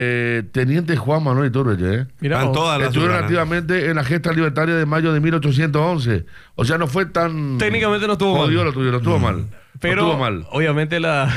Teniente Juan Manuel Iturbe, Mira, estuvieron activamente en la gesta libertaria de mayo de 1811. O sea, no fue tan... Técnicamente no estuvo mal. Lo tuyo, no estuvo mal. Pero, no estuvo mal. obviamente,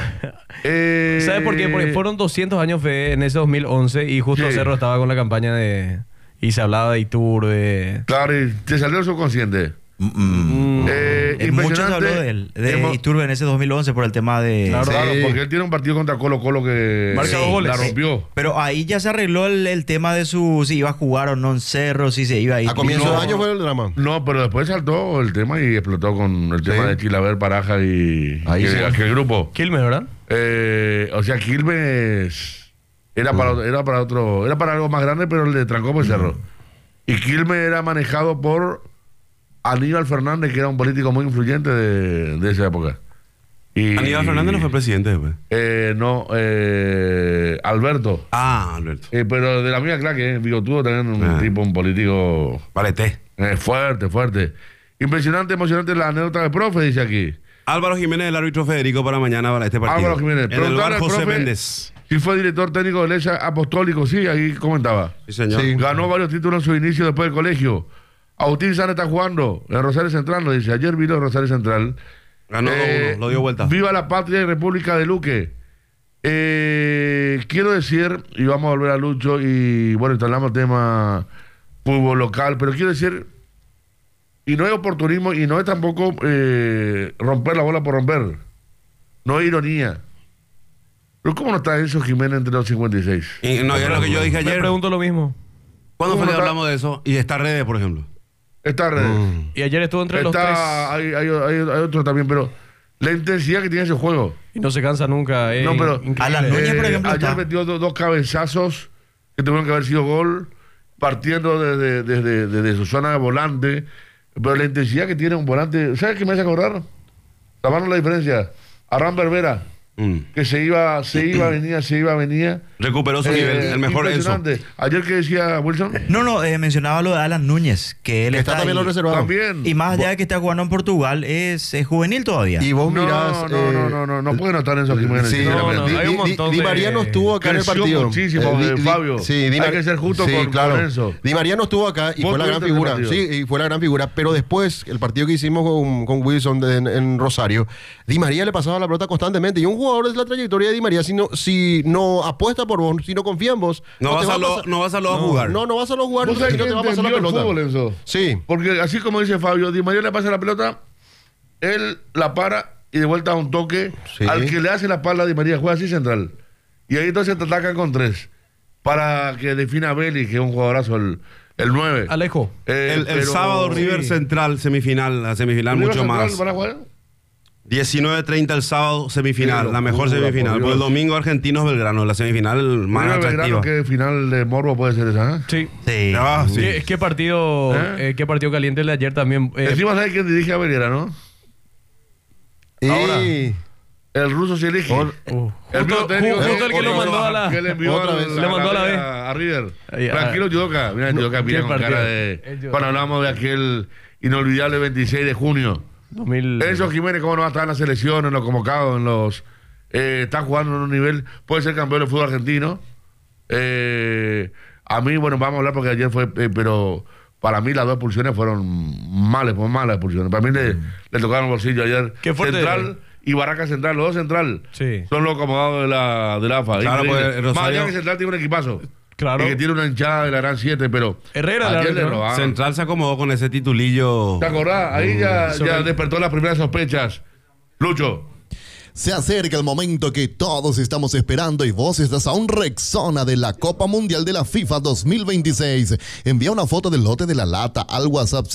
¿sabes por qué? Porque fueron 200 años en ese 2011 y justo Sí. Cerro estaba con la campaña de... Y se hablaba de Iturbe. Claro, y te salió el subconsciente. Mucho se habló de él, de Iturbe en ese 2011 por el tema de... Claro, porque él tiene un partido contra Colo-Colo que marca 2 goles. la rompió. Pero ahí ya se arregló el tema de si iba a jugar o no en Cerro, si se iba a ir. A comienzo de año fue el drama. No, pero después saltó el tema y explotó con el tema de Chilaver, Paraja y Ahí sí. aquel grupo. Quilmes, ¿verdad? O sea, Quilmes era para otro, era para algo más grande, pero le trancó por Cerro. Y Quilmes era manejado por Aníbal Fernández, que era un político muy influyente de esa época. Y, Aníbal Fernández no fue presidente después. No, Alberto. Alberto. Pero de la misma clase, bigotudo también, un tipo, un político... Valete. Fuerte. Impresionante, emocionante la anécdota del profe, dice aquí. Álvaro Jiménez, el árbitro Federico para mañana para este partido. Álvaro Jiménez. En el bar Preguntarle al José profe Méndez. si fue director técnico de Iglesia Apostólico, sí, ahí comentaba. Sí, señor. Sí. Ganó varios títulos en su inicio después del colegio. Agustín Sánchez está jugando en Rosario Central, lo dice. Ayer vino Rosario Central. Ganó 2-1, lo dio vuelta. Viva la patria y República de Luque. Quiero decir, y vamos a volver a Lucho, y bueno, instalamos el tema fútbol local, pero quiero decir, y no es oportunismo, y no es tampoco romper la bola por romper. No es ironía. Pero ¿cómo no está Enzo Jiménez entre los 56? Y no, es lo que yo dije Me ayer. pregunto lo mismo. ¿Cuándo fue ¿Cómo que no está? hablamos de eso? Y de estas redes, por ejemplo. Está redes. Y ayer estuvo entre los tres. Hay otro también, pero la intensidad que tiene ese juego. Y no se cansa nunca. No, pero increíble. Alan Núñez, por ejemplo, ayer está. metió dos cabezazos que tuvieron que haber sido gol, partiendo desde su zona de volante. Pero la intensidad que tiene un volante, ¿sabes qué me hace acordar? La mano la diferencia. Arran Berbera, que se iba, venía. Recuperó su nivel, el mejor Enzo. Impresionante. Ayer que decía Wilson, No, mencionaba lo de Alan Núñez, que él Está está también ahí. lo reservado. también. Y más allá de que está jugando en Portugal, es juvenil todavía. Y vos mirás... no puede notar Enzo Jiménez. Sí, sinceramente. no, hay un montón Di de- María no estuvo acá en el Creció partido. muchísimo, Fabio. Sí, Hay que ser justo con Enzo. Di María no estuvo acá y Vos fue la gran tuviste el figura. partido. Sí, y fue la gran figura. Pero después, el partido que hicimos con Wilson en Rosario, Di María le pasaba la pelota constantemente. Y un jugador es la trayectoria de Di María. Si no apuesta por vos, si no confía en vos, No vas a jugar. No vas a lo jugar ¿Vos y sabés no que te va a pasar la entendió el pelota. fútbol, Enzo? Sí. Porque así como dice Fabio, Di María le pasa la pelota, él la para y de vuelta a un toque. Sí. Al que le hace la espalda a Di María juega así central. Y ahí entonces te atacan con 3. Para que defina a Belli, que es un jugadorazo, el 9. Alejo. El sábado River Central, semifinal, la semifinal ¿River mucho Central más. van a jugar? 19:30 el sábado, semifinal, Qué la mejor locura, semifinal. por Por el Dios. domingo Argentinos Belgrano, la semifinal más River atractiva. Belgrano, ¿qué final de morbo puede ser esa? Sí. Sí. Sí. ¿Qué partido caliente el de ayer también? Encima sabes quién dirige a Belgrano, ¿no? Ahora. Y... El ruso se elige. El mismo técnico justo el que lo mandó a la... que le envió otra vez. Le mandó a la B. a River. Ahí, Tranquilo, Yudoka. Mira, Yudoka, mira ¿Qué con partido? cara de... El Yudoka. Cuando hablamos de aquel inolvidable 26 de junio. 2000... Enzo Jiménez, ¿cómo no va a estar en la selección, en los convocados, en los... está jugando en un nivel... Puede ser campeón del fútbol argentino. A mí, bueno, vamos a hablar porque ayer fue... pero para mí las dos expulsiones fueron malas expulsiones. Para mí le tocaron el bolsillo ayer. Qué fuerte. Central y Barraca Central, los dos Central. Sí. Son los acomodados de la AFA. Claro, Increíble. pues, Rosario- Más allá que Central tiene un equipazo. Claro. Y que tiene una hinchada de la Gran 7, pero... Herrera, ayer el le árbitro. robaron. Central se acomodó con ese titulillo. ¿Te acordás? Ahí ya Sobre- despertó las primeras sospechas. Lucho. Se acerca el momento que todos estamos esperando y vos estás a un Rexona de la Copa Mundial de la FIFA 2026. Envía una foto del lote de la lata al WhatsApp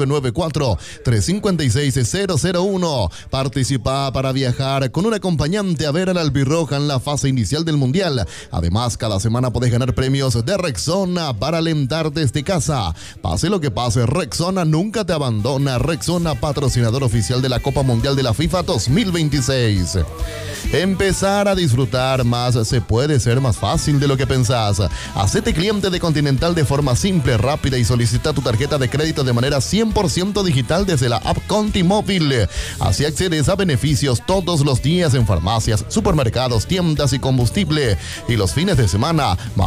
0994-356-001. Participa para viajar con un acompañante a ver al albirroja en la fase inicial del Mundial. Además, cada semana podés ganar premios de Rexona para alentar desde casa. Pase lo que pase, Rexona nunca te abandona. Rexona, patrocinador oficial de la Copa Mundial de la FIFA 2026. país. Empezar a disfrutar más se puede ser más fácil de lo que pensás. Hacete cliente de Continental de forma simple, rápida y solicita tu tarjeta de crédito de manera 100% digital desde la app Conti Móvil. Así accedes a beneficios todos los días en farmacias, supermercados, tiendas y combustible. Y los fines de semana,